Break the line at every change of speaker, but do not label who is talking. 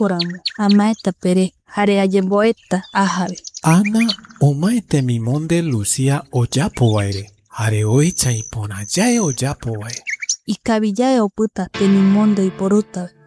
porãmo amaeta pere jare ajemboeta ajave.
Ana omae temimonde Lucía oyapo vaere jare oicha ipöra yae oyapo vae.
Ikaviyae opyta temimonde oiporútava.